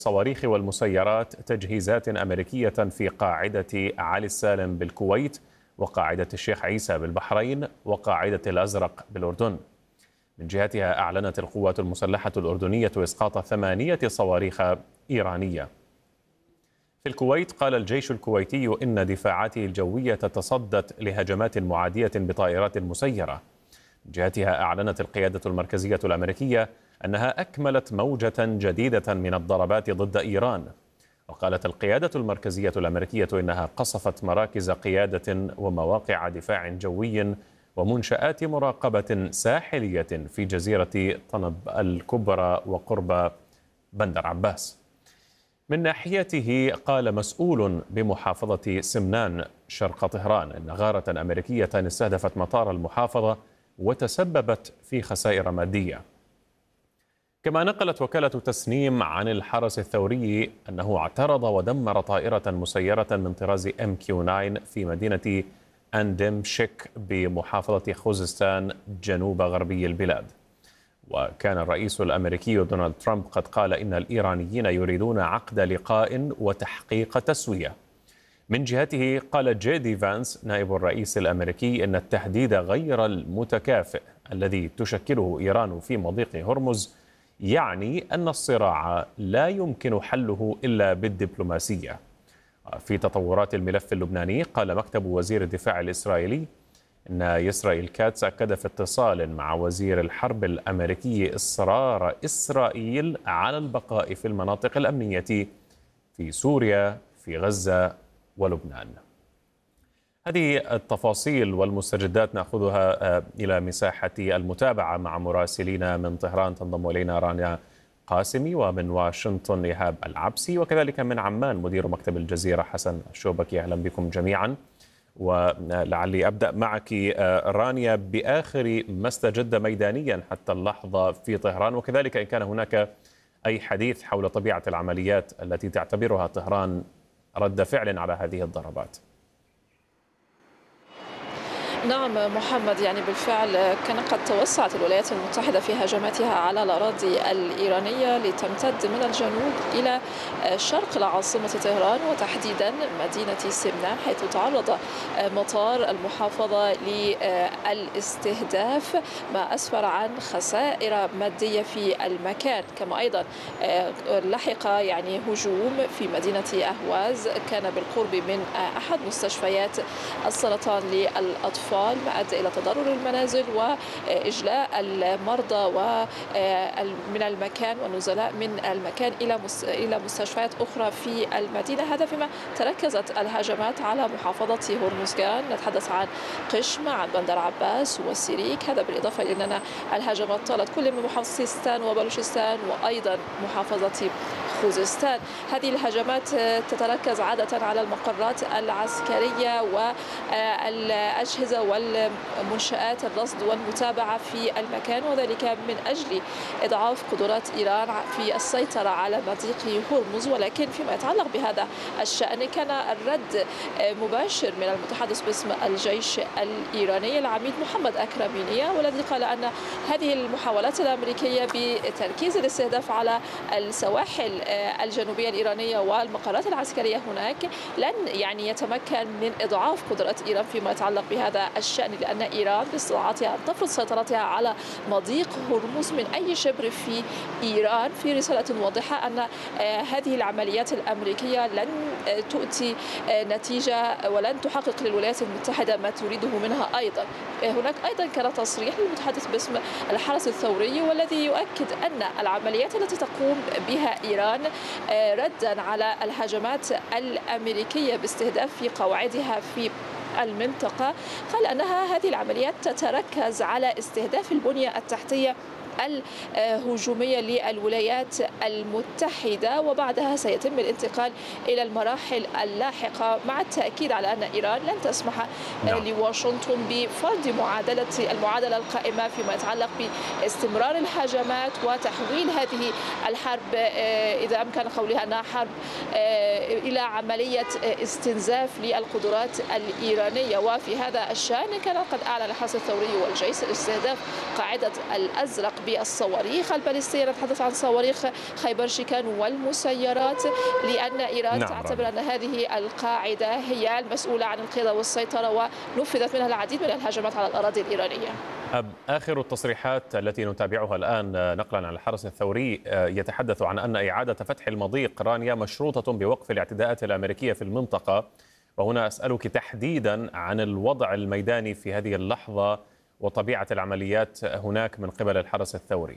الصواريخ والمسيرات تجهيزات أمريكية في قاعدة علي السالم بالكويت، وقاعدة الشيخ عيسى بالبحرين، وقاعدة الأزرق بالأردن. من جهتها أعلنت القوات المسلحة الأردنية إسقاط 8 صواريخ إيرانية. في الكويت قال الجيش الكويتي إن دفاعاته الجوية تصدت لهجمات معادية بطائرات مسيرة. من جهتها أعلنت القيادة المركزية الأمريكية أنها أكملت موجة جديدة من الضربات ضد إيران. وقالت القيادة المركزية الأمريكية إنها قصفت مراكز قيادة ومواقع دفاع جوي ومنشآت مراقبة ساحلية في جزيرة طنب الكبرى وقرب بندر عباس. من ناحيته قال مسؤول بمحافظة سمنان شرق طهران إن غارة أمريكية استهدفت مطار المحافظة وتسببت في خسائر مادية. كما نقلت وكالة تسنيم عن الحرس الثوري أنه اعترض ودمر طائرة مسيرة من طراز MQ-9 في مدينة أندمشك بمحافظة خوزستان جنوب غربي البلاد. وكان الرئيس الأمريكي دونالد ترامب قد قال إن الإيرانيين يريدون عقد لقاء وتحقيق تسوية. من جهته قال جيدي فانس نائب الرئيس الأمريكي إن التهديد غير المتكافئ الذي تشكله إيران في مضيق هرمز يعني أن الصراع لا يمكن حله إلا بالدبلوماسية. في تطورات الملف اللبناني قال مكتب وزير الدفاع الإسرائيلي إن إسرائيل كاتس أكد في اتصال مع وزير الحرب الأمريكي إصرار إسرائيل على البقاء في المناطق الأمنية في سوريا في غزة ولبنان. هذه التفاصيل والمستجدات نأخذها إلى مساحة المتابعة مع مراسلين من طهران. تنضم إلينا رانيا قاسمي، ومن واشنطن إيهاب العبسي، وكذلك من عمان مدير مكتب الجزيرة حسن الشوبكي. أهلا بكم جميعا. ولعلي أبدأ معك رانيا بآخر ما استجد ميدانيا حتى اللحظة في طهران، وكذلك إن كان هناك أي حديث حول طبيعة العمليات التي تعتبرها طهران رد فعل على هذه الضربات. نعم محمد، يعني بالفعل كان قد توسعت الولايات المتحدة في هجماتها على الأراضي الإيرانية لتمتد من الجنوب إلى شرق العاصمة طهران، وتحديدا مدينة سمنان، حيث تعرض مطار المحافظة للاستهداف، ما أسفر عن خسائر مادية في المكان. كما أيضا لحق يعني هجوم في مدينة أهواز كان بالقرب من أحد مستشفيات السرطان للأطفال، ما أدى إلى تضرر المنازل وإجلاء المرضى من المكان والنزلاء من المكان إلى مستشفيات أخرى في المدينة. هذا فيما تركزت الهجمات على محافظة هرمزغان، نتحدث عن قشم، عن بندر عباس والسيريك. هذا بالإضافة إلى أن الهجمات طالت كل من محافظة سيستان وبلوشستان وأيضا محافظة خوزستان. هذه الهجمات تتركز عادة على المقرات العسكرية والأجهزة والمنشآت الرصد والمتابعة في المكان، وذلك من أجل إضعاف قدرات إيران في السيطرة على مضيق هرمز. ولكن فيما يتعلق بهذا الشأن كان الرد مباشر من المتحدث باسم الجيش الإيراني العميد محمد أكرمينية، والذي قال أن هذه المحاولات الأمريكية بتركيز الاستهداف على السواحل الجنوبية الإيرانية والمقرات العسكرية هناك لن يعني يتمكن من إضعاف قدرات إيران فيما يتعلق بهذا الشأن، لأن إيران باستطاعتها أن تفرض سيطرتها على مضيق هرمز من أي شبر في إيران، في رسالة واضحة أن هذه العمليات الأمريكية لن تؤتي نتيجة ولن تحقق للولايات المتحدة ما تريده منها. أيضا هناك أيضا كان تصريح للمتحدث باسم الحرس الثوري، والذي يؤكد أن العمليات التي تقوم بها إيران ردا على الهجمات الأمريكية باستهداف في قواعدها في المنطقة، قال أنها هذه العمليات تتركز على استهداف البنية التحتية الهجومية للولايات المتحدة، وبعدها سيتم الانتقال إلى المراحل اللاحقة، مع التأكيد على أن إيران لن تسمح لواشنطن بفرض المعادلة القائمة فيما يتعلق باستمرار الهجمات وتحويل هذه الحرب، إذا أمكن قولها أنها حرب، إلى عملية استنزاف للقدرات الإيرانية. وفي هذا الشأن كان قد أعلن الحرس الثوري والجيش استهداف قاعدة الأزرق بالصواريخ الباليستية، نتحدث عن صواريخ خيبر شيكان والمسيرات، لأن إيران تعتبر أن هذه القاعدة هي المسؤولة عن القيادة والسيطرة، ونفذت منها العديد من الهجمات على الأراضي الإيرانية. آخر التصريحات التي نتابعها الآن نقلا عن الحرس الثوري يتحدث عن أن إعادة فتح المضيق رانيا مشروطة بوقف الاعتداءات الأمريكية في المنطقة. وهنا أسألك تحديدا عن الوضع الميداني في هذه اللحظة وطبيعة العمليات هناك من قبل الحرس الثوري.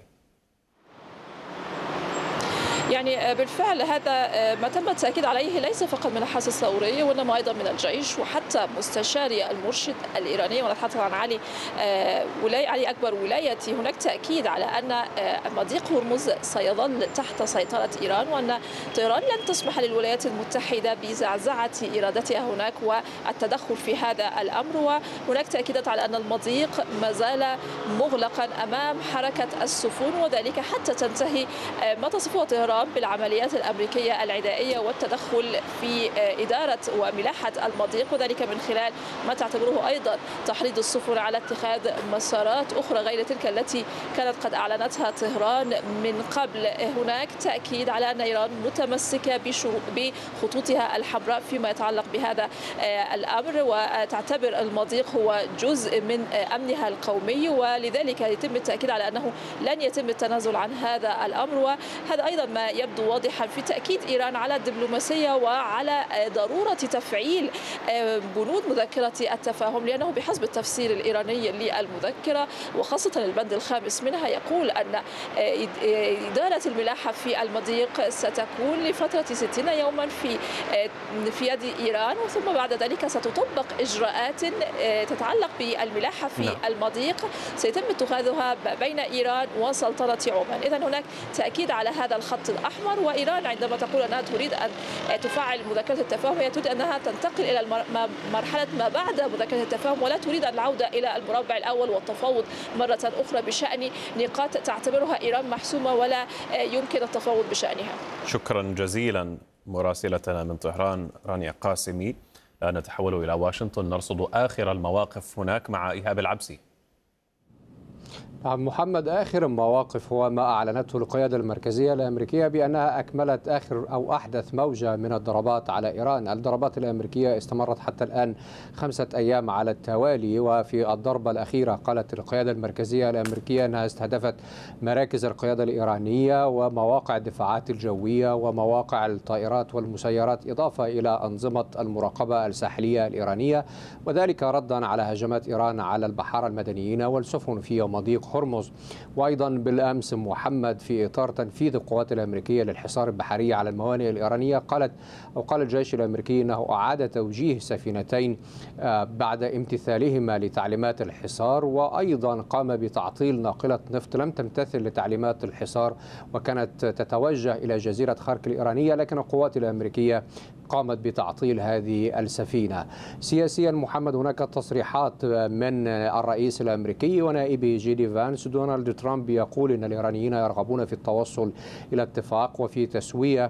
يعني بالفعل هذا ما تم التأكيد عليه ليس فقط من الحرس الثوري وإنما أيضا من الجيش وحتى مستشاري المرشد الإيراني، ونتحدث عن علي أكبر ولايتي. هناك تأكيد على أن مضيق هرمز سيظل تحت سيطرة إيران، وأن طهران لن تسمح للولايات المتحدة بزعزعة إرادتها هناك والتدخل في هذا الأمر. وهناك تأكيدات على أن المضيق ما زال مغلقا أمام حركة السفن، وذلك حتى تنتهي ما تصفه طهران بالعمليات الأمريكية العدائية والتدخل في إدارة وملاحة المضيق، وذلك من خلال ما تعتبره أيضا تحريض السفن على اتخاذ مسارات أخرى غير تلك التي كانت قد أعلنتها طهران من قبل. هناك تأكيد على أن إيران متمسكة بخطوطها الحمراء فيما يتعلق بهذا الأمر، وتعتبر المضيق هو جزء من أمنها القومي، ولذلك يتم التأكيد على أنه لن يتم التنازل عن هذا الأمر. وهذا أيضا ما يبدو واضحا في تأكيد إيران على الدبلوماسية وعلى ضرورة تفعيل بنود مذكرة التفاهم، لأنه بحسب التفسير الإيراني للمذكرة وخاصة البند الخامس منها يقول أن إدارة الملاحة في المضيق ستكون لفترة 60 يوما في يد إيران، ثم بعد ذلك ستطبق إجراءات تتعلق بالملاحة في المضيق سيتم اتخاذها بين إيران وسلطنة عمان. إذن هناك تأكيد على هذا الخط الأحمر، وإيران عندما تقول أنها تريد أن تفعل مذكرة التفاهم هي تريد أنها تنتقل إلى مرحلة ما بعد مذكرة التفاهم، ولا تريد العودة إلى المربع الأول والتفاوض مرة أخرى بشأن نقاط تعتبرها إيران محسومة ولا يمكن التفاوض بشأنها. شكرا جزيلا مراسلتنا من طهران رانيا قاسمي. نتحول إلى واشنطن نرصد آخر المواقف هناك مع إيهاب العبسي. محمد، آخر المواقف هو ما أعلنته القيادة المركزية الأمريكية بأنها أكملت آخر أو أحدث موجة من الضربات على إيران. الضربات الأمريكية استمرت حتى الآن 5 أيام على التوالي، وفي الضربة الأخيرة قالت القيادة المركزية الأمريكية أنها استهدفت مراكز القيادة الإيرانية ومواقع الدفاعات الجوية ومواقع الطائرات والمسيرات، إضافة إلى أنظمة المراقبة الساحلية الإيرانية، وذلك ردا على هجمات إيران على البحارة المدنيين والسفن في مضيق هرمز. وأيضا بالأمس محمد في إطار تنفيذ القوات الأمريكية للحصار البحري على الموانئ الإيرانية قال الجيش الأمريكي أنه أعاد توجيه سفينتين بعد امتثالهما لتعليمات الحصار، وأيضا قام بتعطيل ناقلة نفط لم تمتثل لتعليمات الحصار وكانت تتوجه إلى جزيرة خارك الإيرانية، لكن القوات الأمريكية قامت بتعطيل هذه السفينة. سياسيا محمد، هناك تصريحات من الرئيس الأمريكي ونائبه جيدي فانس. دونالد ترامب يقول إن الإيرانيين يرغبون في التوصل إلى اتفاق وفي تسوية،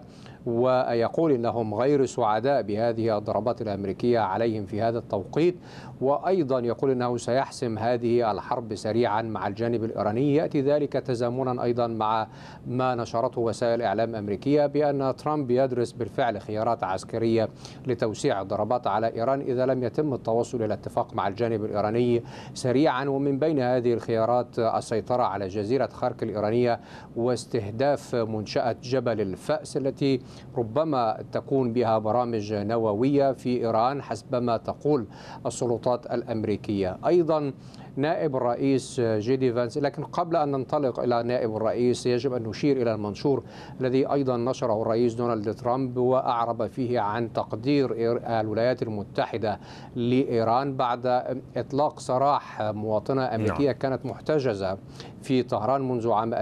ويقول إنهم غير سعداء بهذه الضربات الأمريكية عليهم في هذا التوقيت، وأيضا يقول إنه سيحسم هذه الحرب سريعا مع الجانب الإيراني. يأتي ذلك تزامنا أيضا مع ما نشرته وسائل إعلام أمريكية بأن ترامب يدرس بالفعل خيارات عسكرية لتوسيع الضربات على إيران إذا لم يتم التوصل إلى اتفاق مع الجانب الإيراني سريعا، ومن بين هذه الخيارات السيطرة على جزيرة خارك الإيرانية واستهداف منشأة جبل الفأس التي ربما تكون بها برامج نووية في إيران حسب ما تقول السلطات الأمريكية. أيضا نائب الرئيس جيدي فانس، لكن قبل أن ننطلق إلى نائب الرئيس يجب أن نشير إلى المنشور الذي أيضا نشره الرئيس دونالد ترامب وأعرب فيه عن تقدير الولايات المتحدة لإيران بعد إطلاق سراح مواطنة أمريكية كانت محتجزة في طهران منذ عام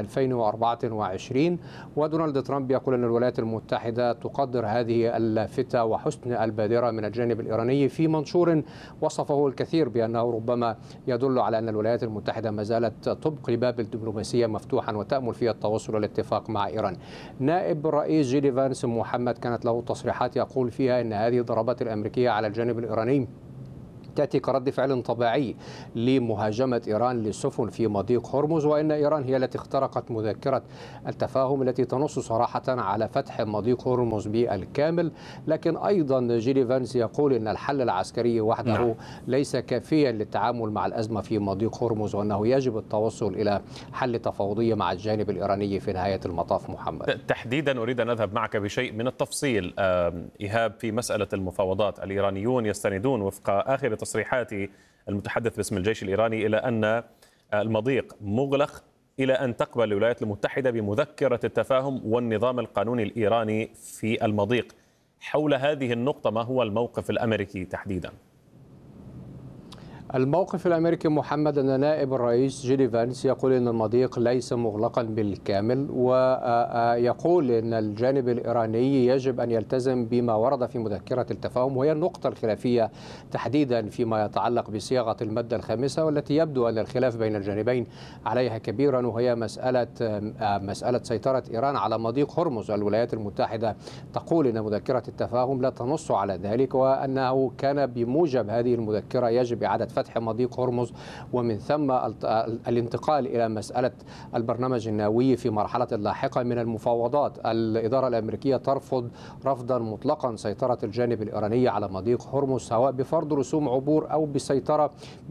2024. ودونالد ترامب يقول أن الولايات المتحدة تقدر هذه اللافتة وحسن البادرة من الجانب الإيراني في منشور وصفه الكثير بأنه ربما يدل على أن الولايات المتحدة ما زالت تبقي باب الدبلوماسية مفتوحا وتأمل في التوصل للاتفاق مع إيران. نائب الرئيس جيدي فانس محمد كانت له تصريحات يقول فيها أن هذه الضربات الأمريكية على الجانب الإيراني تأتي كرد فعل طبيعي لمهاجمة إيران للسفن في مضيق هرمز، وإن إيران هي التي اخترقت مذكرة التفاهم التي تنص صراحة على فتح مضيق هرمز بالكامل. لكن أيضا جيدي فانس يقول إن الحل العسكري وحده ليس كافيا للتعامل مع الأزمة في مضيق هرمز، وأنه يجب التوصل إلى حل تفاوضي مع الجانب الإيراني في نهاية المطاف. محمد، تحديدا أريد أن أذهب معك بشيء من التفصيل إيهاب في مسألة المفاوضات. الإيرانيون يستندون وفق آخر تصريحات المتحدث باسم الجيش الإيراني إلى أن المضيق مغلق إلى أن تقبل الولايات المتحدة بمذكرة التفاهم والنظام القانوني الإيراني في المضيق. حول هذه النقطة ما هو الموقف الأمريكي تحديدا؟ الموقف الأمريكي محمد أن نائب الرئيس جيدي فانس يقول أن المضيق ليس مغلقا بالكامل، ويقول أن الجانب الإيراني يجب أن يلتزم بما ورد في مذكرة التفاهم، وهي النقطة الخلافية تحديدا فيما يتعلق بصياغة المادة الخامسة، والتي يبدو أن الخلاف بين الجانبين عليها كبيرا، وهي مسألة سيطرة إيران على مضيق هرمز. الولايات المتحدة تقول أن مذكرة التفاهم لا تنص على ذلك، وأنه كان بموجب هذه المذكرة يجب إعادة فتح مضيق هرمز، ومن ثم الانتقال إلى مسألة البرنامج النووي في مرحلة لاحقة من المفاوضات. الإدارة الأمريكية ترفض رفضا مطلقا سيطرة الجانب الإيراني على مضيق هرمز، سواء بفرض رسوم عبور أو بسيطرة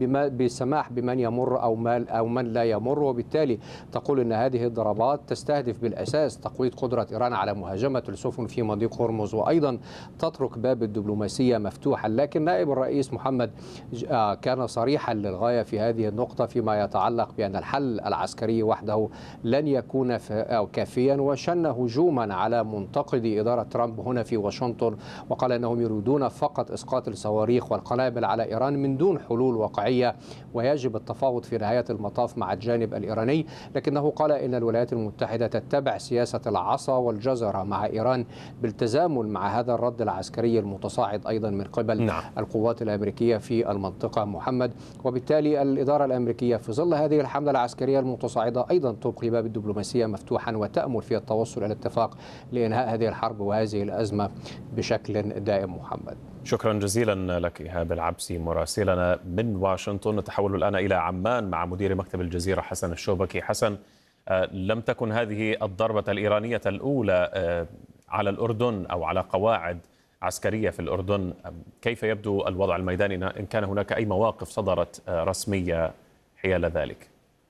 بسماح بمن يمر أو من لا يمر. وبالتالي تقول أن هذه الضربات تستهدف بالأساس تقويض قدرة إيران على مهاجمة السفن في مضيق هرمز، وأيضا تترك باب الدبلوماسية مفتوحا. لكن نائب الرئيس محمد كان صريحا للغاية في هذه النقطة فيما يتعلق بأن الحل العسكري وحده لن يكون كافيا، وشن هجوما على منتقدي إدارة ترامب هنا في واشنطن، وقال أنهم يريدون فقط إسقاط الصواريخ والقنابل على إيران من دون حلول واقعية، ويجب التفاوض في نهاية المطاف مع الجانب الإيراني. لكنه قال إن الولايات المتحدة تتبع سياسة العصا والجزرة مع إيران بالتزامن مع هذا الرد العسكري المتصاعد أيضا من قبل القوات الأمريكية في المنطقة محمد. وبالتالي الإدارة الأمريكية في ظل هذه الحملة العسكرية المتصاعدة أيضا تبقي باب الدبلوماسية مفتوحا، وتأمل في التوصل إلى اتفاق لإنهاء هذه الحرب وهذه الأزمة بشكل دائم. محمد، شكرا جزيلا لك إيهاب العبسي مراسلنا من واشنطن. نتحول الآن إلى عمان مع مدير مكتب الجزيرة حسن الشوبكي. حسن، لم تكن هذه الضربة الإيرانية الأولى على الأردن أو على قواعد عسكرية في الأردن. كيف يبدو الوضع الميداني إن كان هناك أي مواقف صدرت رسمية حيال ذلك؟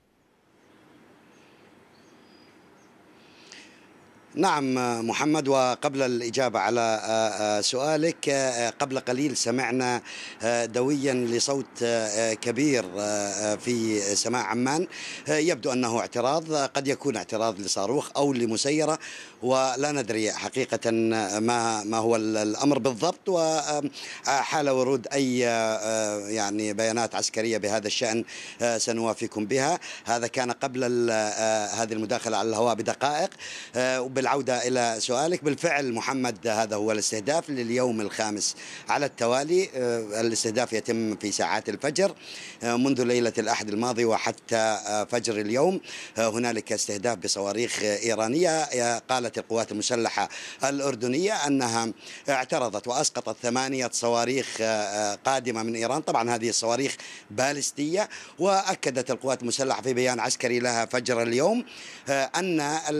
نعم محمد، وقبل الإجابة على سؤالك، قبل قليل سمعنا دويا لصوت كبير في سماء عمان، يبدو أنه اعتراض، قد يكون اعتراض لصاروخ أو لمسيرة، ولا ندري حقيقة ما هو الأمر بالضبط. وحال ورود أي يعني بيانات عسكرية بهذا الشأن سنوافيكم بها. هذا كان قبل هذه المداخلة على الهواء بدقائق. بالعودة إلى سؤالك، بالفعل محمد هذا هو الاستهداف لليوم الخامس على التوالي. الاستهداف يتم في ساعات الفجر منذ ليلة الأحد الماضي وحتى فجر اليوم. هنالك استهداف بصواريخ إيرانية. قالت القوات المسلحة الأردنية أنها اعترضت وأسقطت 8 صواريخ قادمة من إيران. طبعا هذه الصواريخ باليستية. وأكدت القوات المسلحة في بيان عسكري لها فجر اليوم أن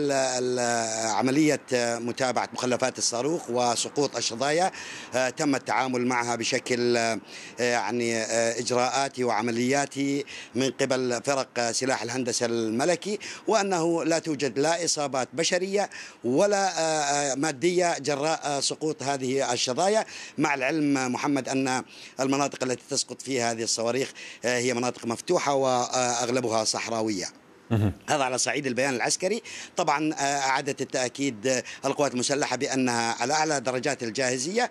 عملية متابعة مخلفات الصاروخ وسقوط الشظايا تم التعامل معها بشكل يعني إجراءاتي وعملياتي من قبل فرق سلاح الهندسة الملكي، وأنه لا توجد لا إصابات بشرية ولا مادية جراء سقوط هذه الشظايا. مع العلم محمد أن المناطق التي تسقط فيها هذه الصواريخ هي مناطق مفتوحة وأغلبها صحراوية. هذا على صعيد البيان العسكري. طبعا أعادت التأكيد القوات المسلحة بأنها على أعلى درجات الجاهزية،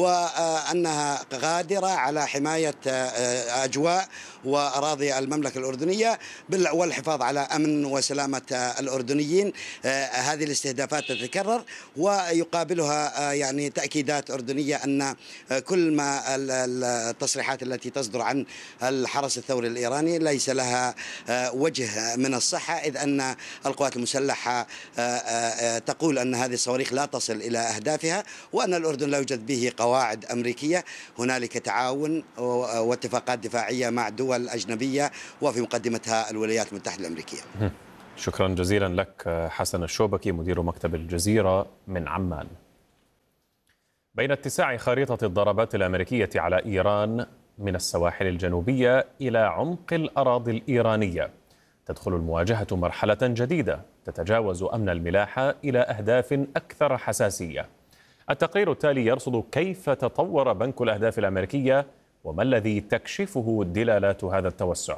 وأنها قادرة على حماية أجواء وأراضي المملكة الأردنية والحفاظ على أمن وسلامة الأردنيين. هذه الاستهدافات تتكرر ويقابلها يعني تأكيدات أردنية أن كل ما التصريحات التي تصدر عن الحرس الثوري الإيراني ليس لها وجه من الصحة، إذ أن القوات المسلحة تقول أن هذه الصواريخ لا تصل إلى أهدافها، وأن الأردن لا يوجد به قواعد أمريكية. هنالك تعاون واتفاقات دفاعية مع دول أجنبية وفي مقدمتها الولايات المتحدة الأمريكية. شكرا جزيلا لك حسن الشوبكي مدير مكتب الجزيرة من عمان. بين اتساع خريطة الضربات الأمريكية على إيران من السواحل الجنوبية إلى عمق الأراضي الإيرانية، تدخل المواجهة مرحلة جديدة تتجاوز أمن الملاحة إلى أهداف أكثر حساسية. التقرير التالي يرصد كيف تطور بنك الأهداف الأمريكية وما الذي تكشفه دلالات هذا التوسع.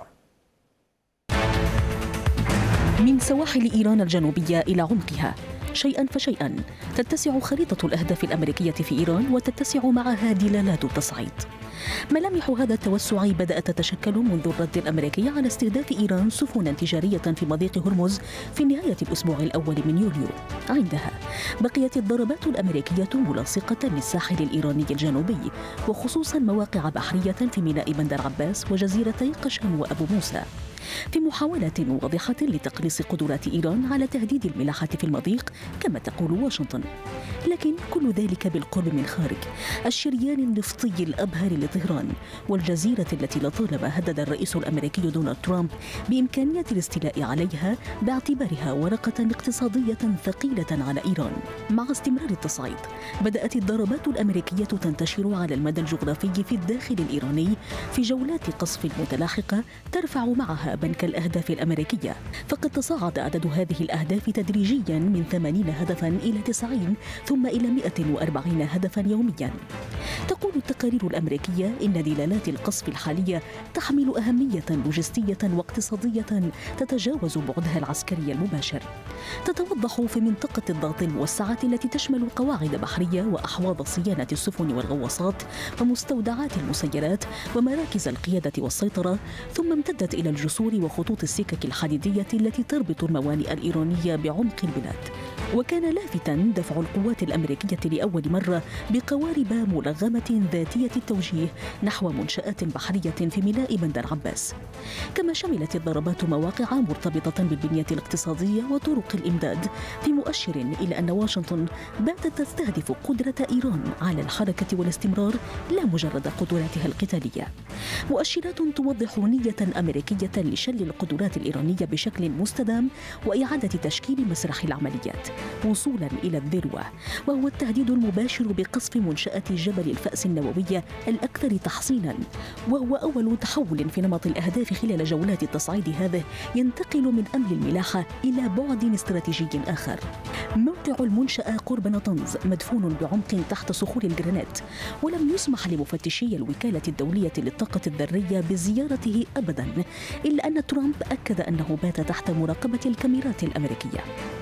من سواحل إيران الجنوبية إلى عمقها، شيئا فشيئا تتسع خريطة الأهداف الأمريكية في إيران وتتسع معها دلالات التصعيد. ملامح هذا التوسع بدأت تتشكل منذ الرد الأمريكي على استهداف إيران سفنا تجارية في مضيق هرمز في نهاية الأسبوع الأول من يوليو. عندها بقيت الضربات الأمريكية ملاصقة للساحل الإيراني الجنوبي، وخصوصا مواقع بحرية في ميناء بندر عباس وجزيرتي قشم وأبو موسى، في محاولة واضحة لتقليص قدرات إيران على تهديد الملاحة في المضيق كما تقول واشنطن. لكن كل ذلك بالقرب من خارج الشريان النفطي الأبهر لطهران، والجزيرة التي لطالما هدد الرئيس الأمريكي دونالد ترامب بإمكانية الاستيلاء عليها باعتبارها ورقة اقتصادية ثقيلة على إيران. مع استمرار التصعيد بدأت الضربات الأمريكية تنتشر على المدى الجغرافي في الداخل الإيراني في جولات قصف متلاحقة ترفع معها بنك الأهداف الأمريكية، فقد تصاعد عدد هذه الأهداف تدريجيا من 80 هدفا إلى 90 ثم إلى 140 هدفا يوميا. تقول التقارير الأمريكية إن دلالات القصف الحالية تحمل أهمية لوجستية واقتصادية تتجاوز بعدها العسكري المباشر. تتوضح في منطقة الضغط الموسعة التي تشمل قواعد بحرية وأحواض صيانة السفن والغواصات ومستودعات المسيرات ومراكز القيادة والسيطرة، ثم امتدت إلى الجسور وخطوط السكك الحديدية التي تربط الموانئ الإيرانية بعمق البلاد. وكان لافتا دفع القوات الأمريكية لأول مرة بقوارب ملغمة ذاتية التوجيه نحو منشآت بحرية في ميناء بندر عباس. كما شملت الضربات مواقع مرتبطة بالبنية الاقتصادية وطرق الإمداد، في مؤشر إلى أن واشنطن باتت تستهدف قدرة إيران على الحركة والاستمرار لا مجرد قدراتها القتالية. مؤشرات توضح نية أمريكية لشل القدرات الإيرانية بشكل مستدام وإعادة تشكيل مسرح العمليات وصولا إلى الذروة، وهو التهديد المباشر بقصف منشأة جبل الفأس النووية الأكثر تحصينا، وهو أول تحول في نمط الأهداف خلال جولات التصعيد هذه ينتقل من أمن الملاحة إلى بعد استراتيجي آخر. موقع المنشأة قرب نطنز مدفون بعمق تحت صخور الجرانيت، ولم يسمح لمفتشي الوكالة الدولية للطاقة الذرية بزيارته أبدا، إلا أن ترامب أكد أنه بات تحت مراقبة الكاميرات الأمريكية.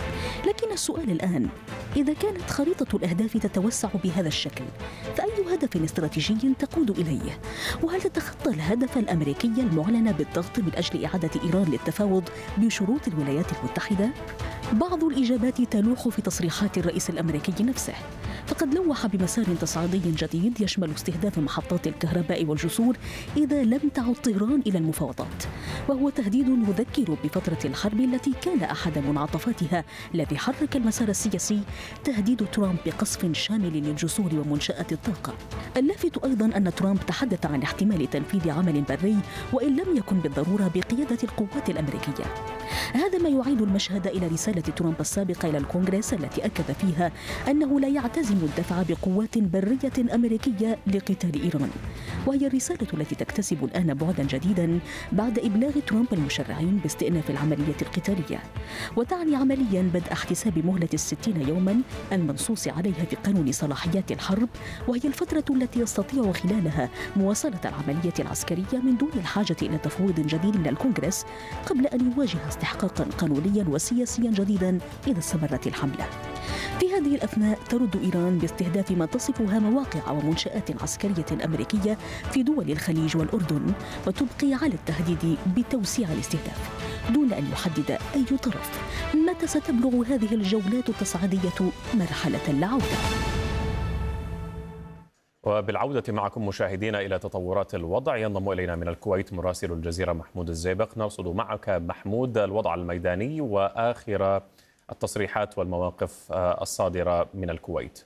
لكن السؤال الآن، إذا كانت خريطة الأهداف تتوسع بهذا الشكل، فأي هدف استراتيجي تقود إليه؟ وهل تتخطى الهدف الأمريكي المعلن بالضغط من أجل إعادة إيران للتفاوض بشروط الولايات المتحدة؟ بعض الإجابات تلوح في تصريحات الرئيس الأمريكي نفسه، فقد لوح بمسار تصعيدي جديد يشمل استهداف محطات الكهرباء والجسور إذا لم تعد طهران إلى المفاوضات، وهو تهديد يذكر بفترة الحرب التي كان أحد منعطفاتها الذي حرك المسار السياسي تهديد ترامب بقصف شامل للجسور ومنشآت الطاقة. اللافت أيضا أن ترامب تحدث عن احتمال تنفيذ عمل بري وإن لم يكن بالضرورة بقيادة القوات الأمريكية. هذا ما يعيد المشهد إلى رسالة ترامب السابقة إلى الكونغرس التي أكد فيها أنه لا يعتزم الدفع بقوات برية أمريكية لقتال إيران، وهي الرسالة التي تكتسب الآن بعدا جديدا بعد إبلاغ ترامب المشرعين باستئناف العملية القتالية، وتعني عمليا بدء احتساب مهلة 60 يوما المنصوص عليها في قانون صلاحيات الحرب، وهي الفترة التي يستطيع خلالها مواصلة العملية العسكرية من دون الحاجة إلى تفويض جديد من الكونغرس قبل أن يواجه استحقاقا قانونيا وسياسيا جديدا إذا استمرت الحملة. في هذه الأثناء ترد إيران باستهداف ما تصفها مواقع ومنشآت عسكرية أمريكية في دول الخليج والأردن، وتبقي على التهديد بتوسيع الاستهداف دون أن يحدد أي طرف متى ستبلغ هذه الجولات التصعيدية مرحلة العودة. وبالعودة معكم مشاهدينا إلى تطورات الوضع، ينضم إلينا من الكويت مراسل الجزيرة محمود الزيبق. نرصد معك محمود الوضع الميداني وآخر التصريحات والمواقف الصادرة من الكويت.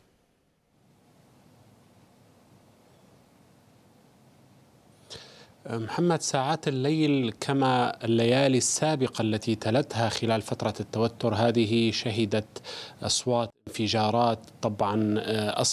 محمد، ساعات الليل كما الليالي السابقة التي تلتها خلال فترة التوتر هذه شهدت أصوات انفجارات طبعا أصبحت